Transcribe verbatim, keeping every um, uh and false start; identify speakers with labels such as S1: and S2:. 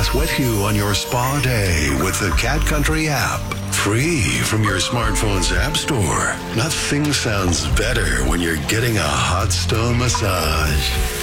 S1: Spas with you on your spa day with the Cat Country app. Free from your smartphone's app store. Nothing sounds better when you're getting a hot stone massage.